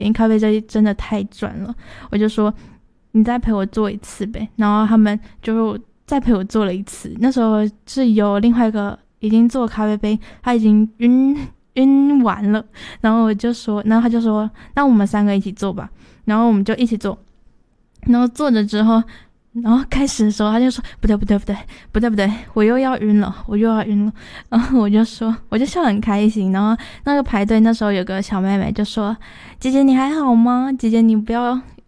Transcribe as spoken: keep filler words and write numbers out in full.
因为咖啡这真的太赚了。我就说你再陪我做一次呗，然后他们就再陪我做了一次。那时候是有另外一个已经做咖啡杯，他已经晕晕完了，然后我就说，然后他就说那我们三个一起做吧，然后我们就一起做，然后做着之后，然后开始的时候他就说不对不对不对不对不对，我又要晕了，我又要晕了。然后我就说，我就笑得很开心。然后那个排队那时候有个小妹妹就说，姐姐你还好吗？姐姐你不要